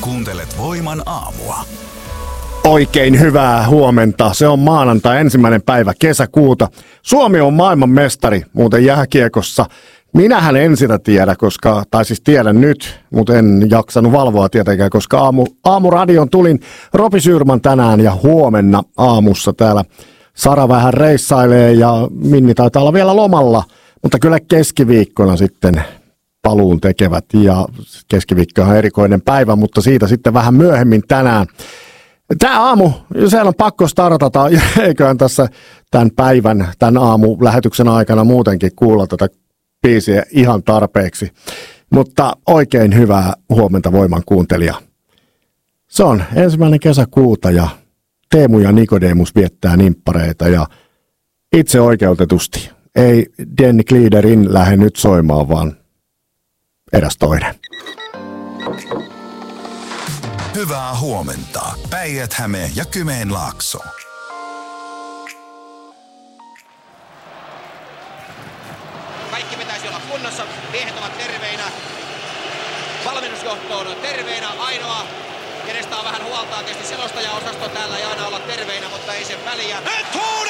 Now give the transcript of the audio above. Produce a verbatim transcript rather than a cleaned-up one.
Kuuntelet Voiman aamua. Oikein hyvää huomenta. Se on maanantai ensimmäinen päivä kesäkuuta. Suomi on maailmanmestari muuten jääkiekossa. Minähän en sitä tiedä, koska, tai siis tiedän nyt, mutta en jaksanut valvoa tietenkään, koska aamu, aamuradion tulin Ropi Syrman tänään ja huomenna aamussa täällä Sara vähän reissailee ja Minni taitaa olla vielä lomalla, mutta kyllä keskiviikkona sitten paluun tekevät ja keskiviikko on erikoinen päivä, mutta siitä sitten vähän myöhemmin tänään. Tämä aamu, sehän on pakko startata, eiköhän tässä tämän päivän, tämän aamulähetyksen aikana muutenkin kuulla tätä biisiä ihan tarpeeksi. Mutta oikein hyvää huomenta Voiman kuuntelija. Se on ensimmäinen kesäkuuta ja Teemu ja Nikodemus viettää nimppareita ja itse oikeutetusti ei Den Gliederin lähde nyt soimaan, vaan eräs toinen. Hyvää huomenta. Päijät-Häme ja Kymenlaakso. Kaikki pitäisi olla kunnossa. Miehet ovat terveinä. Valmennusjohto on terveinä. Ainoa, kenestä on vähän huoltaa, tietysti selostajaosasto täällä ei aina olla terveinä, mutta ei sen väliä.